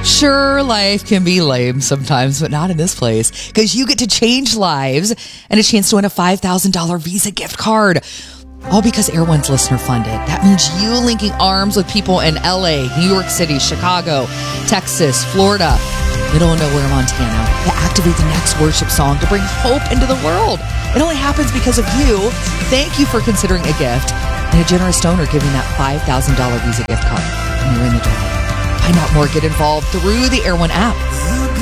Sure, life can be lame sometimes, but not in this place, because you get to change lives and a chance to win a $5,000 Visa gift card. All because Air One's listener funded. That means you linking arms with people in LA, New York City, Chicago, Texas, Florida, middle of nowhere, Montana, to activate the next worship song to bring hope into the world. It only happens because of you. Thank you for considering a gift and a generous donor giving that $5,000 Visa gift card. And you're in the drawing. Find out more, get involved through the Air One app.